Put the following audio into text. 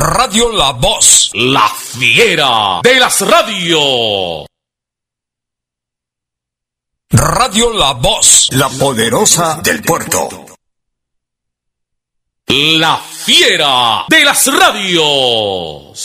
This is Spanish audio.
Radio La Voz, la fiera de las radios. Radio La Voz, la poderosa del puerto. La fiera de las radios.